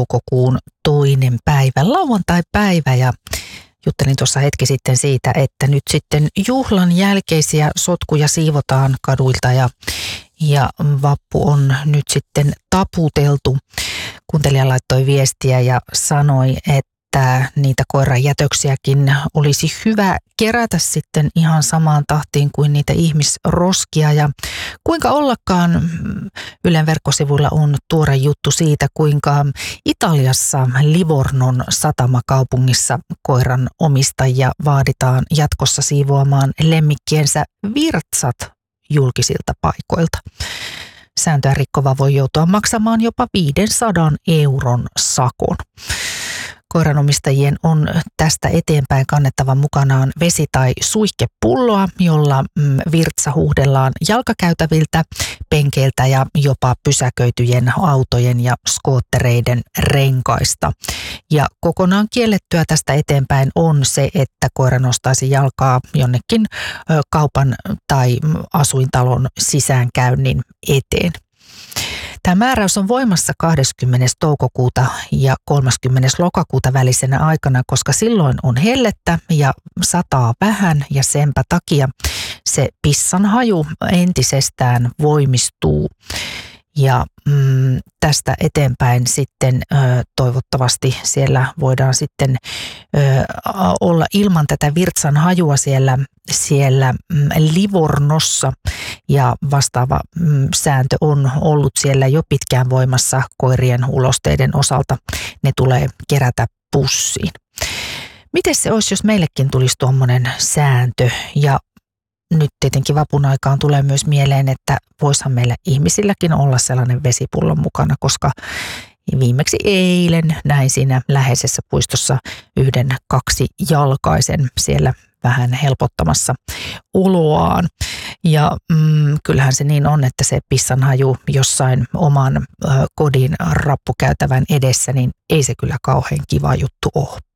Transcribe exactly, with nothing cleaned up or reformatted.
toukokuun toinen päivä, lauantai-päivä, ja juttelin tuossa hetki sitten siitä, että nyt sitten juhlan jälkeisiä sotkuja siivotaan kaduilta ja, ja vappu on nyt sitten taputeltu. Kuuntelija laittoi viestiä ja sanoi, että niitä koiran jätöksiäkin olisi hyvä kerätä sitten ihan samaan tahtiin kuin niitä ihmisroskia. Ja kuinka ollakaan, Ylen verkkosivuilla on tuore juttu siitä, kuinka Italiassa Livornon satamakaupungissa koiran omistajia vaaditaan jatkossa siivoamaan lemmikkiensä virtsat julkisilta paikoilta. Sääntöä rikkova voi joutua maksamaan jopa viisisataa euron sakon. Koiranomistajien on tästä eteenpäin kannettava mukanaan vesi- tai suihkepulloa, jolla virtsa huuhdellaan jalkakäytäviltä, penkeiltä ja jopa pysäköityjen autojen ja skoottereiden renkaista. Ja kokonaan kiellettyä tästä eteenpäin on se, että koira nostaisi jalkaa jonnekin kaupan tai asuintalon sisäänkäynnin eteen. Tämä määräys on voimassa kahdeskymmenes toukokuuta ja kolmaskymmenes lokakuuta välisenä aikana, koska silloin on hellettä ja sataa vähän ja senpä takia se pissan haju entisestään voimistuu. Ja mm, tästä eteenpäin sitten ö, toivottavasti siellä voidaan sitten ö, olla ilman tätä virtsan hajua siellä, siellä mm, Livornossa. Ja vastaava mm, sääntö on ollut siellä jo pitkään voimassa koirien ulosteiden osalta. Ne tulee kerätä pussiin. Miten se olisi, jos meillekin tulisi tuommoinen sääntö? Ja nyt tietenkin vapun aikaan tulee myös mieleen, että voisihan meillä ihmisilläkin olla sellainen vesipullo mukana, koska viimeksi eilen näin siinä läheisessä puistossa yhden kaksi jalkaisen siellä vähän helpottamassa oloaan. Ja mm, kyllähän se niin on, että se pissanhaju jossain oman ö, kodin rappukäytävän edessä, niin ei se kyllä kauhean kiva juttu ole.